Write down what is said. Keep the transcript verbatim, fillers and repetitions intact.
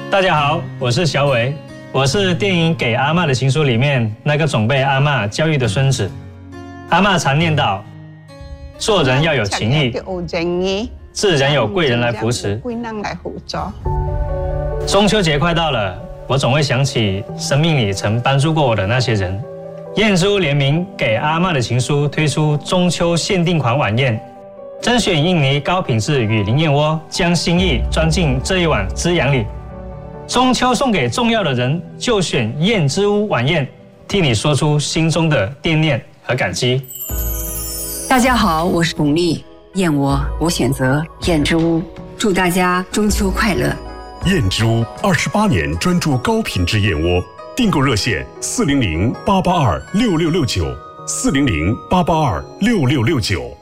大家好，我是小伟，我是电影《给阿嬷的情书》里面那个总被阿嬷教育的孙子。阿嬷常念叨，做人要有情义，自然有贵人来扶持。中秋节快到了，我总会想起生命里曾帮助过我的那些人。燕珠联名《给阿嬷的情书》推出中秋限定款晚宴，甄选印尼高品质雨林燕窝，将心意装进这一碗滋养里。中秋送给重要的人，就选燕之屋晚宴，替你说出心中的惦念和感激。 大家好，我是巩俐，燕窝我选择燕之屋，祝大家中秋快乐。 燕之屋二十八年专注高品质燕窝，订购热线四零零八八二六六六九四零零八八二六六六九。